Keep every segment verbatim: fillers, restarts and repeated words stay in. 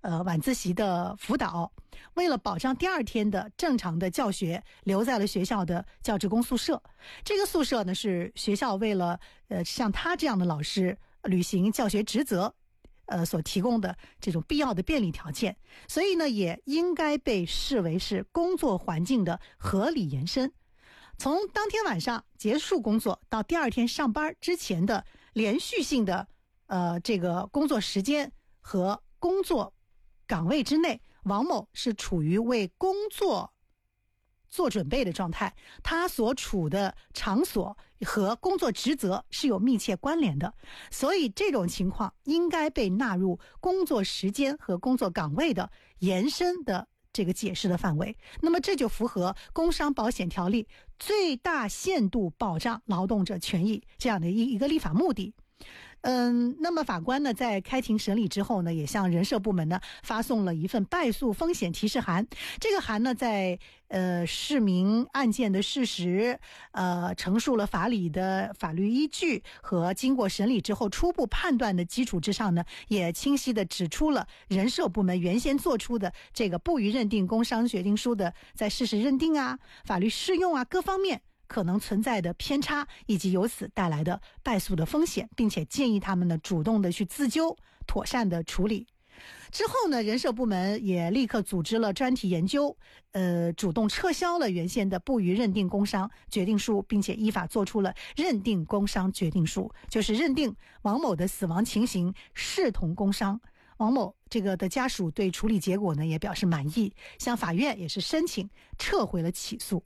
呃晚自习的辅导，为了保障第二天的正常的教学，留在了学校的教职工宿舍。这个宿舍呢，是学校为了呃像他这样的老师履行教学职责呃所提供的这种必要的便利条件，所以呢也应该被视为是工作环境的合理延伸。从当天晚上结束工作到第二天上班之前的连续性的呃这个工作时间和工作岗位之内，王某是处于为工作做准备的状态，他所处的场所和工作职责是有密切关联的，所以这种情况应该被纳入工作时间和工作岗位的延伸的这个解释的范围。那么这就符合工伤保险条例最大限度保障劳动者权益这样的一一个立法目的。嗯，那么法官呢，在开庭审理之后呢，也向人社部门呢发送了一份败诉风险提示函。这个函呢，在呃释明案件的事实，呃陈述了法理的法律依据和经过审理之后初步判断的基础之上呢，也清晰地指出了人社部门原先做出的这个不予认定工伤决定书的在事实认定啊、法律适用啊各方面可能存在的偏差，以及由此带来的败诉的风险，并且建议他们呢主动的去自纠，妥善的处理。之后呢，人社部门也立刻组织了专题研究，呃，主动撤销了原先的不予认定工伤决定书，并且依法做出了认定工伤决定书，就是认定王某的死亡情形视同工伤。王某这个的家属对处理结果呢也表示满意，向法院也是申请撤回了起诉。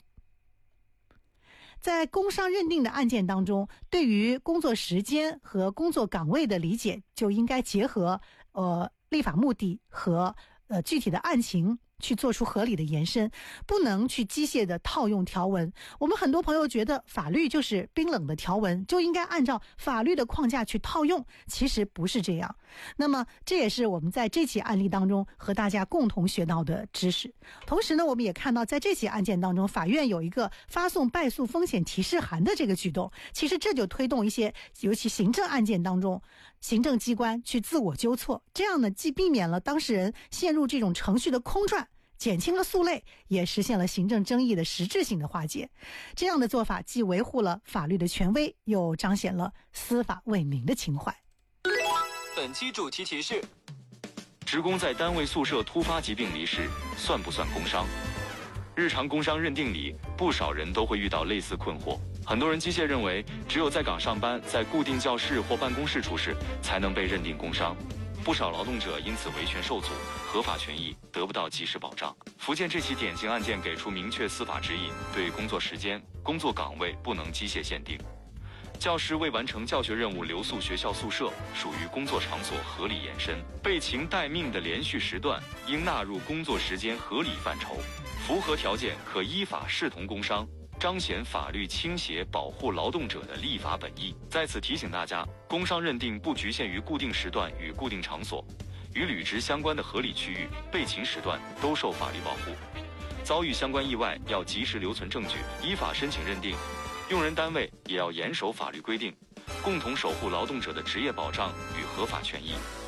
在工伤认定的案件当中，对于工作时间和工作岗位的理解就应该结合呃立法目的和呃具体的案情去做出合理的延伸，不能去机械的套用条文。我们很多朋友觉得法律就是冰冷的条文，就应该按照法律的框架去套用，其实不是这样。那么这也是我们在这起案例当中和大家共同学到的知识。同时呢，我们也看到在这起案件当中，法院有一个发送败诉风险提示函的这个举动，其实这就推动一些尤其行政案件当中行政机关去自我纠错，这样呢既避免了当事人陷入这种程序的空转，减轻了诉累，也实现了行政争议的实质性的化解。这样的做法既维护了法律的权威，又彰显了司法为民的情怀。 本期主题提示：职工在单位宿舍突发疾病离世，算不算工伤？日常工伤认定里，不少人都会遇到类似困惑。很多人机械认为，只有在岗上班，在固定教室或办公室出事，才能被认定工伤。不少劳动者因此维权受阻，合法权益得不到及时保障。福建这起典型案件给出明确司法指引，对工作时间、工作岗位不能机械限定。教师未完成教学任务留宿学校宿舍，属于工作场所合理延伸。被情待命的连续时段应纳入工作时间合理范畴，符合条件可依法视同工伤，彰显法律倾斜保护劳动者的立法本意。在此提醒大家，工伤认定不局限于固定时段与固定场所，与履职相关的合理区域、备勤时段都受法律保护。遭遇相关意外，要及时留存证据，依法申请认定。用人单位也要严守法律规定，共同守护劳动者的职业保障与合法权益。